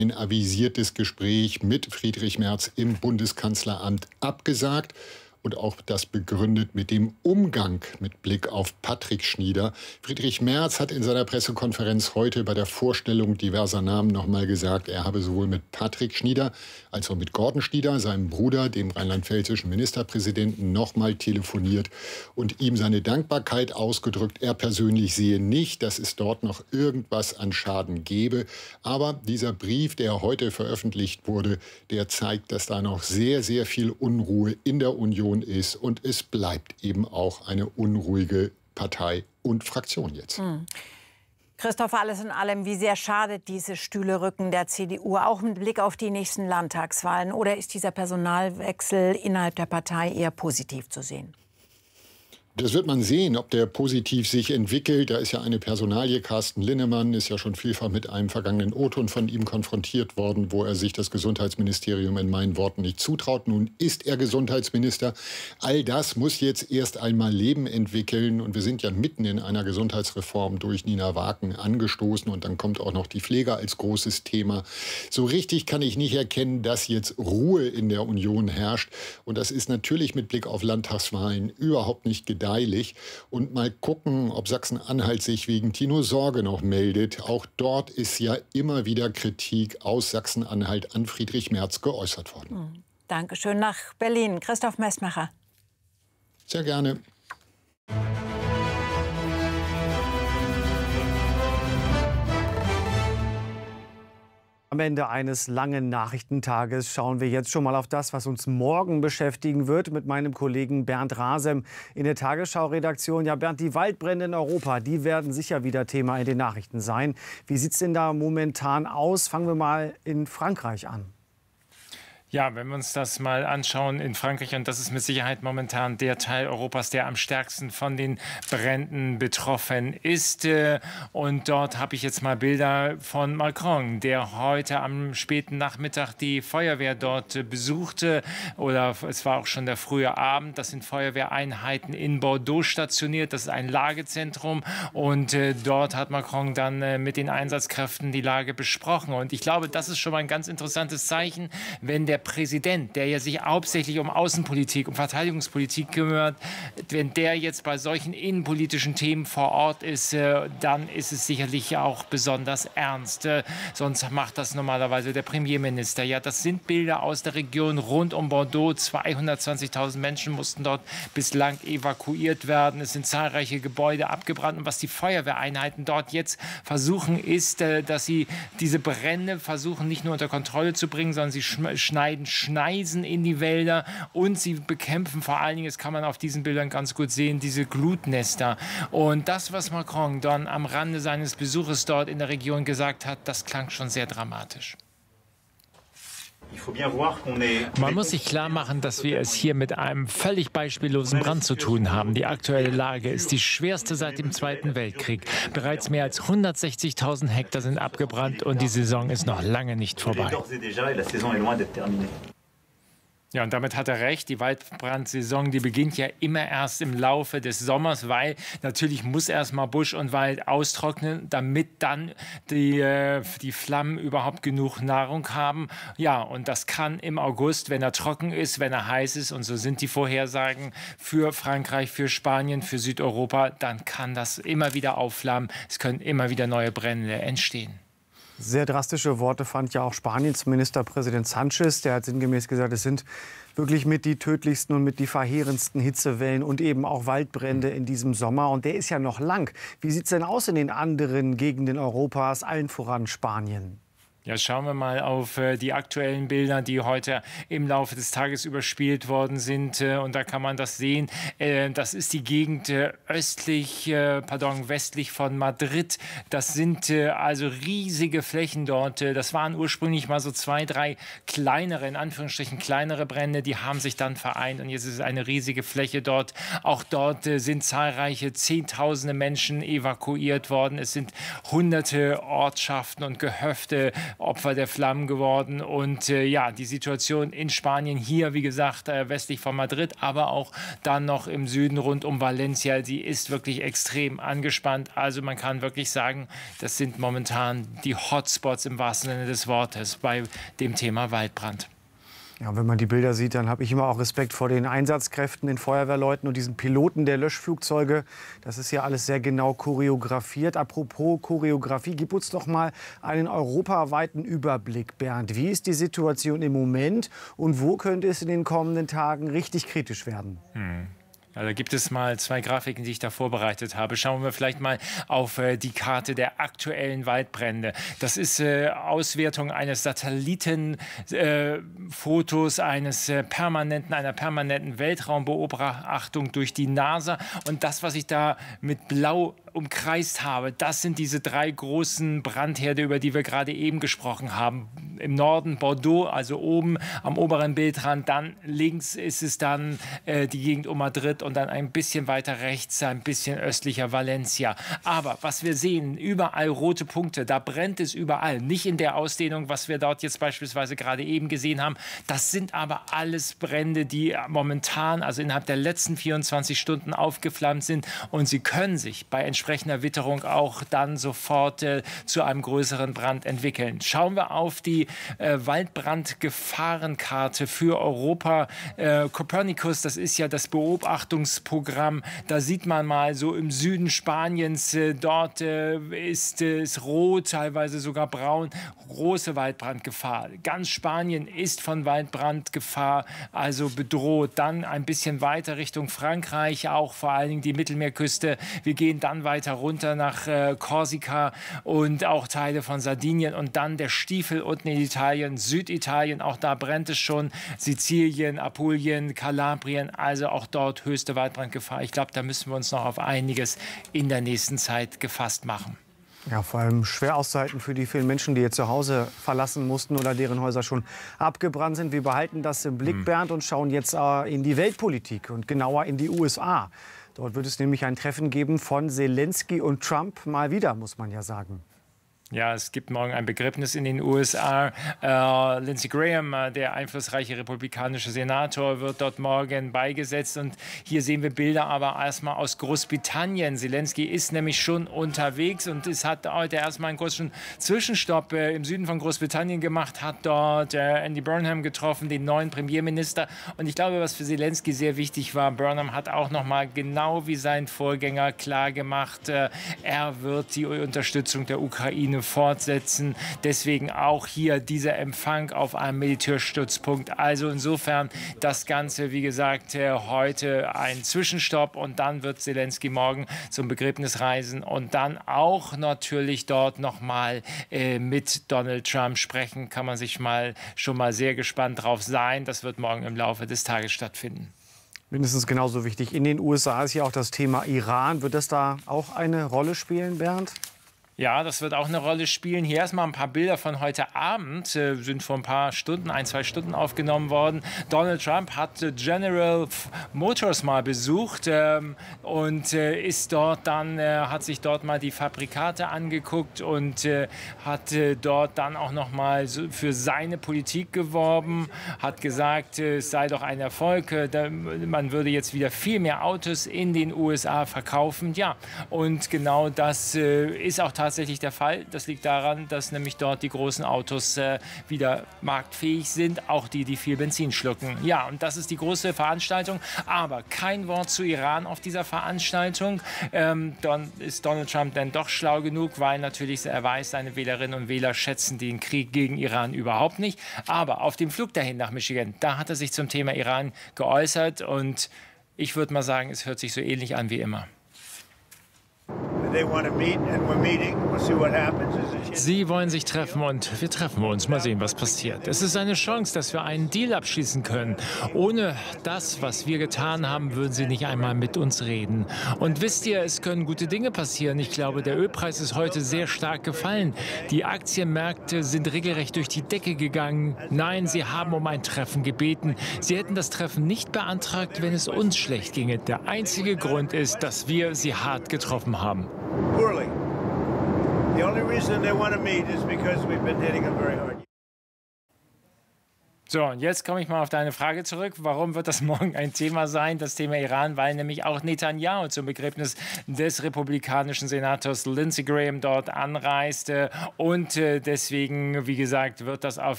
ein avisiertes Gespräch mit Friedrich Merz im Bundeskanzleramt abgesagt. Und auch das begründet mit dem Umgang mit Blick auf Patrick Schnieder. Friedrich Merz hat in seiner Pressekonferenz heute bei der Vorstellung diverser Namen noch mal gesagt, er habe sowohl mit Patrick Schnieder als auch mit Gordon Schnieder, seinem Bruder, dem rheinland-pfälzischen Ministerpräsidenten, noch mal telefoniert und ihm seine Dankbarkeit ausgedrückt. Er persönlich sehe nicht, dass es dort noch irgendwas an Schaden gebe. Aber dieser Brief, der heute veröffentlicht wurde, der zeigt, dass da noch sehr, sehr viel Unruhe in der Union ist. Und es bleibt eben auch eine unruhige Partei und Fraktion jetzt. Christoph, alles in allem, wie sehr schadet diese Stühlerücken der CDU, auch mit Blick auf die nächsten Landtagswahlen? Oder ist dieser Personalwechsel innerhalb der Partei eher positiv zu sehen? Das wird man sehen, ob der positiv sich entwickelt. Da ist ja eine Personalie. Carsten Linnemann ist ja schon vielfach mit einem vergangenen O-Ton von ihm konfrontiert worden, wo er sich das Gesundheitsministerium in meinen Worten nicht zutraut. Nun ist er Gesundheitsminister. All das muss jetzt erst einmal Leben entwickeln. Und wir sind ja mitten in einer Gesundheitsreform durch Nina Waken angestoßen. Und dann kommt auch noch die Pflege als großes Thema. So richtig kann ich nicht erkennen, dass jetzt Ruhe in der Union herrscht. Und das ist natürlich mit Blick auf Landtagswahlen überhaupt nicht gedeiht. Und mal gucken, ob Sachsen-Anhalt sich wegen Tino Sorge noch meldet. Auch dort ist ja immer wieder Kritik aus Sachsen-Anhalt an Friedrich Merz geäußert worden. Dankeschön nach Berlin. Christoph Messmacher. Sehr gerne. Am Ende eines langen Nachrichtentages schauen wir jetzt schon mal auf das, was uns morgen beschäftigen wird, mit meinem Kollegen Bernd Rasem in der Tagesschau-Redaktion. Ja, Bernd, die Waldbrände in Europa, die werden sicher wieder Thema in den Nachrichten sein. Wie sieht es denn da momentan aus? Fangen wir mal in Frankreich an. Ja, wenn wir uns das mal anschauen in Frankreich, und das ist mit Sicherheit momentan der Teil Europas, der am stärksten von den Bränden betroffen ist. Und dort habe ich jetzt mal Bilder von Macron, der heute am späten Nachmittag die Feuerwehr dort besuchte. Oder es war auch schon der frühe Abend. Das sind Feuerwehreinheiten in Bordeaux stationiert. Das ist ein Lagezentrum. Und dort hat Macron dann mit den Einsatzkräften die Lage besprochen. Und ich glaube, das ist schon mal ein ganz interessantes Zeichen, wenn der Präsident, der ja sich hauptsächlich um Außenpolitik, um Verteidigungspolitik kümmert, wenn der jetzt bei solchen innenpolitischen Themen vor Ort ist, dann ist es sicherlich auch besonders ernst. Sonst macht das normalerweise der Premierminister. Ja, das sind Bilder aus der Region rund um Bordeaux. 220.000 Menschen mussten dort bislang evakuiert werden. Es sind zahlreiche Gebäude abgebrannt. Und was die Feuerwehreinheiten dort jetzt versuchen, ist, dass sie diese Brände versuchen, nicht nur unter Kontrolle zu bringen, sondern sie schneiden Schneisen in die Wälder und sie bekämpfen vor allen Dingen, das kann man auf diesen Bildern ganz gut sehen, diese Glutnester. Und das, was Macron dann am Rande seines Besuches dort in der Region gesagt hat, das klang schon sehr dramatisch. Man muss sich klar machen, dass wir es hier mit einem völlig beispiellosen Brand zu tun haben. Die aktuelle Lage ist die schwerste seit dem Zweiten Weltkrieg. Bereits mehr als 160.000 Hektar sind abgebrannt und die Saison ist noch lange nicht vorbei. Ja, und damit hat er recht. Die Waldbrandsaison, die beginnt ja immer erst im Laufe des Sommers, weil natürlich muss erst mal Busch und Wald austrocknen, damit dann die Flammen überhaupt genug Nahrung haben. Ja, und das kann im August, wenn er trocken ist, wenn er heiß ist, und so sind die Vorhersagen für Frankreich, für Spanien, für Südeuropa, dann kann das immer wieder aufflammen. Es können immer wieder neue Brände entstehen. Sehr drastische Worte fand ja auch Spaniens Ministerpräsident Sánchez. Der hat sinngemäß gesagt, es sind wirklich mit die tödlichsten und mit die verheerendsten Hitzewellen und eben auch Waldbrände in diesem Sommer. Und der ist ja noch lang. Wie sieht es denn aus in den anderen Gegenden Europas, allen voran Spanien? Ja, schauen wir mal auf die aktuellen Bilder, die heute im Laufe des Tages überspielt worden sind. Und da kann man das sehen. Das ist die Gegend westlich von Madrid. Das sind also riesige Flächen dort. Das waren ursprünglich mal so 2, 3 kleinere, in Anführungsstrichen kleinere Brände. Die haben sich dann vereint und jetzt ist es eine riesige Fläche dort. Auch dort sind zahlreiche Zehntausende Menschen evakuiert worden. Es sind hunderte Ortschaften und Gehöfte Opfer der Flammen geworden. Und ja, die Situation in Spanien hier, wie gesagt, westlich von Madrid, aber auch dann noch im Süden rund um Valencia, die ist wirklich extrem angespannt. Also man kann wirklich sagen, das sind momentan die Hotspots im wahrsten Sinne des Wortes bei dem Thema Waldbrand. Ja, wenn man die Bilder sieht, dann habe ich immer auch Respekt vor den Einsatzkräften, den Feuerwehrleuten und diesen Piloten der Löschflugzeuge. Das ist ja alles sehr genau choreografiert. Apropos Choreografie, gib uns doch mal einen europaweiten Überblick, Bernd. Wie ist die Situation im Moment und wo könnte es in den kommenden Tagen richtig kritisch werden? Ja, da gibt es mal 2 Grafiken, die ich da vorbereitet habe. Schauen wir vielleicht mal auf die Karte der aktuellen Waldbrände. Das ist Auswertung eines Satellitenfotos, einer permanenten Weltraumbeobachtung durch die NASA. Und das, was ich da mit Blau umkreist habe, das sind diese 3 großen Brandherde, über die wir gerade eben gesprochen haben. Im Norden Bordeaux, also oben am oberen Bildrand, dann links ist es dann die Gegend um Madrid und dann ein bisschen weiter rechts, ein bisschen östlicher Valencia. Aber was wir sehen, überall rote Punkte, da brennt es überall. Nicht in der Ausdehnung, was wir dort jetzt beispielsweise gerade eben gesehen haben. Das sind aber alles Brände, die momentan, also innerhalb der letzten 24 Stunden aufgeflammt sind und sie können sich bei entsprechender Witterung auch dann sofort zu einem größeren Brand entwickeln. Schauen wir auf die Waldbrandgefahrenkarte für Europa. Copernicus, das ist ja das Beobachtungsprogramm. Da sieht man mal so im Süden Spaniens, dort ist es rot, teilweise sogar braun. Große Waldbrandgefahr. Ganz Spanien ist von Waldbrandgefahr also bedroht. Dann ein bisschen weiter Richtung Frankreich, auch vor allen Dingen die Mittelmeerküste. Wir gehen dann weiter runter nach Korsika und auch Teile von Sardinien und dann der Stiefel unten in Italien, Süditalien, auch da brennt es schon, Sizilien, Apulien, Kalabrien, also auch dort höchste Waldbrandgefahr. Ich glaube, da müssen wir uns noch auf einiges in der nächsten Zeit gefasst machen. Ja, vor allem schwer auszuhalten für die vielen Menschen, die ihr Zuhause verlassen mussten oder deren Häuser schon abgebrannt sind. Wir behalten das im Blick, Bernd, und schauen jetzt in die Weltpolitik und genauer in die USA. Dort wird es nämlich ein Treffen geben von Zelensky und Trump. Mal wieder, muss man ja sagen. Ja, es gibt morgen ein Begräbnis in den USA. Lindsey Graham, der einflussreiche republikanische Senator, wird dort morgen beigesetzt. Und hier sehen wir Bilder aber erstmal aus Großbritannien. Zelensky ist nämlich schon unterwegs und es hat heute erstmal einen kurzen Zwischenstopp im Süden von Großbritannien gemacht, hat dort Andy Burnham getroffen, den neuen Premierminister. Und ich glaube, was für Zelensky sehr wichtig war, Burnham hat auch noch mal genau wie sein Vorgänger klargemacht, er wird die Unterstützung der Ukraine fortsetzen. Deswegen auch hier dieser Empfang auf einem Militärstützpunkt. Also insofern das Ganze, wie gesagt, heute ein Zwischenstopp und dann wird Zelensky morgen zum Begräbnis reisen und dann auch natürlich dort nochmal mit Donald Trump sprechen. Kann man sich schon mal sehr gespannt drauf sein. Das wird morgen im Laufe des Tages stattfinden. Mindestens genauso wichtig. In den USA ist ja auch das Thema Iran. Wird das da auch eine Rolle spielen, Bernd? Ja, das wird auch eine Rolle spielen. Hier erstmal ein paar Bilder von heute Abend, sind vor ein paar Stunden, 1-2 Stunden aufgenommen worden. Donald Trump hat General Motors mal besucht und ist dort dann, hat sich dort mal die Fabrikate angeguckt und hat dort dann auch noch mal für seine Politik geworben, hat gesagt, es sei doch ein Erfolg, man würde jetzt wieder viel mehr Autos in den USA verkaufen. Ja, und genau das ist auch tatsächlich der Fall. Das liegt daran, dass nämlich dort die großen Autos wieder marktfähig sind, auch die, die viel Benzin schlucken. Ja, und das ist die große Veranstaltung, aber kein Wort zu Iran auf dieser Veranstaltung. Dann ist Donald Trump dann doch schlau genug, weil natürlich er weiß, seine Wählerinnen und Wähler schätzen den Krieg gegen Iran überhaupt nicht. Aber auf dem Flug dahin nach Michigan, da hat er sich zum Thema Iran geäußert und ich würde mal sagen, es hört sich so ähnlich an wie immer. Sie wollen sich treffen und wir treffen uns. Mal sehen, was passiert. Es ist eine Chance, dass wir einen Deal abschließen können. Ohne das, was wir getan haben, würden Sie nicht einmal mit uns reden. Und wisst ihr, es können gute Dinge passieren. Ich glaube, der Ölpreis ist heute sehr stark gefallen. Die Aktienmärkte sind regelrecht durch die Decke gegangen. Nein, sie haben um ein Treffen gebeten. Sie hätten das Treffen nicht beantragt, wenn es uns schlecht ginge. Der einzige Grund ist, dass wir sie hart getroffen haben. The only reason they want to meet is because we've been hitting them very hard. So, und jetzt komme ich mal auf deine Frage zurück. Warum wird das morgen ein Thema sein, das Thema Iran? Weil nämlich auch Netanyahu zum Begräbnis des republikanischen Senators Lindsey Graham dort anreiste. Und deswegen, wie gesagt, wird das auf